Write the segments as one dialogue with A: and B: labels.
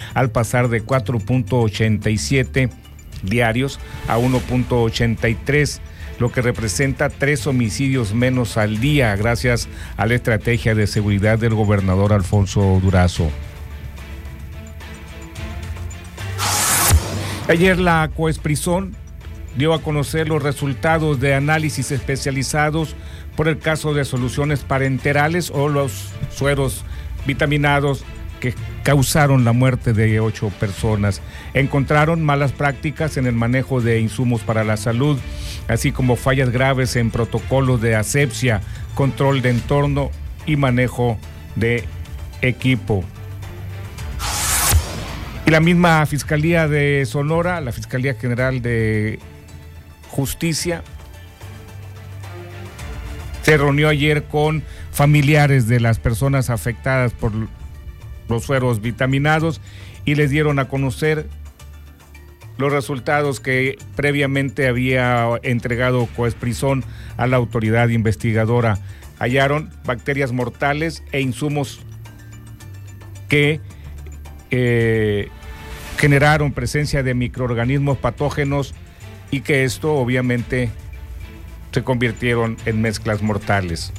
A: al pasar de 4.87 diarios a 1.83, lo que representa 3 homicidios menos al día gracias a la estrategia de seguridad del gobernador Alfonso Durazo. Ayer la Coesprizón dio a conocer los resultados de análisis especializados por el caso de soluciones parenterales o los sueros vitaminados que causaron la muerte de 8 personas. Encontraron malas prácticas en el manejo de insumos para la salud, así como fallas graves en protocolos de asepsia, control de entorno y manejo de equipo. Y la misma Fiscalía de Sonora, la Fiscalía General de Justicia, se reunió ayer con familiares de las personas afectadas por los sueros vitaminados y les dieron a conocer los resultados que previamente había entregado Coesprizón a la autoridad investigadora. Hallaron bacterias mortales e insumos que generaron presencia de microorganismos patógenos y que esto obviamente se convirtieron en mezclas mortales.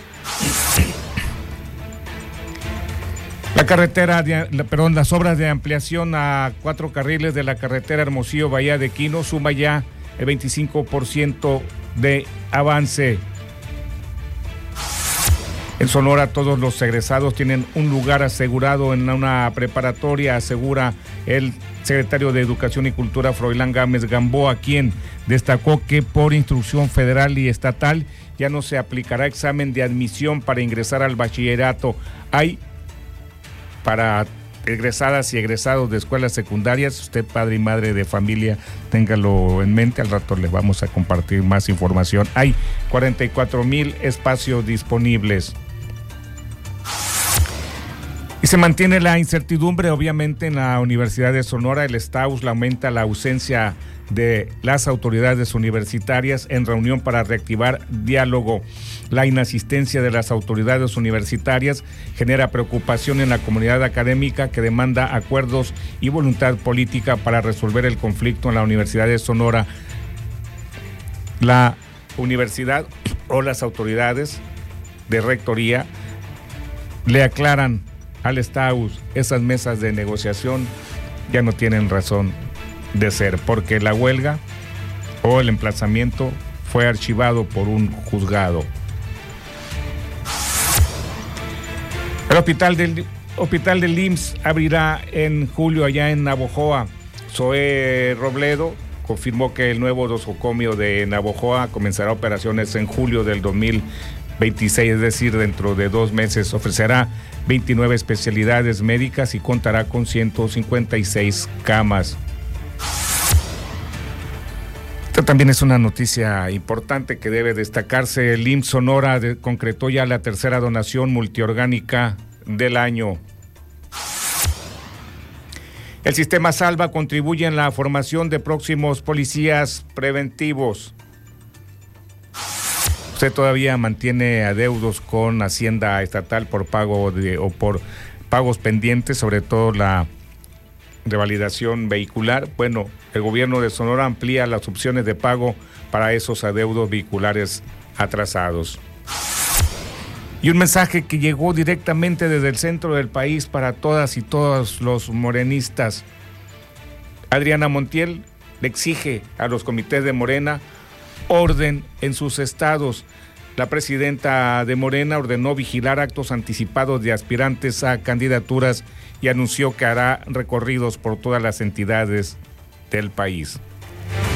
A: Las obras de ampliación a 4 carriles de la carretera Hermosillo-Bahía de Quino suma ya el 25% de avance. En Sonora todos los egresados tienen un lugar asegurado en una preparatoria, asegura el secretario de Educación y Cultura Froilán Gámez Gamboa, quien destacó que por instrucción federal y estatal ya no se aplicará examen de admisión para ingresar al bachillerato. Hay para egresadas y egresados de escuelas secundarias, usted padre y madre de familia, téngalo en mente, al rato les vamos a compartir más información. Hay 44,000 espacios disponibles. Y se mantiene la incertidumbre, obviamente, en la Universidad de Sonora. El STAUS lamenta la ausencia de las autoridades universitarias en reunión para reactivar diálogo. La inasistencia de las autoridades universitarias genera preocupación en la comunidad académica, que demanda acuerdos y voluntad política para resolver el conflicto en la Universidad de Sonora. La universidad o las autoridades de rectoría le aclaran al STAUS: esas mesas de negociación ya no tienen razón de ser, porque la huelga o el emplazamiento fue archivado por un juzgado. El hospital del IMSS abrirá en julio allá en Navojoa. Zoé Robledo confirmó que el nuevo nosocomio de Navojoa comenzará operaciones en julio del 2026, es decir, dentro de 2 meses. Ofrecerá 29 especialidades médicas y contará con 156 camas. Esta también es una noticia importante que debe destacarse. El IMSS Sonora concretó ya la 3ª donación multiorgánica del año. El sistema Salva contribuye en la formación de próximos policías preventivos. Usted todavía mantiene adeudos con Hacienda Estatal por pago por pagos pendientes, sobre todo la revalidación vehicular. Bueno, el gobierno de Sonora amplía las opciones de pago para esos adeudos vehiculares atrasados. Y un mensaje que llegó directamente desde el centro del país para todas y todos los morenistas. Adriana Montiel le exige a los comités de Morena orden en sus estados. La presidenta de Morena ordenó vigilar actos anticipados de aspirantes a candidaturas y anunció que hará recorridos por todas las entidades del país.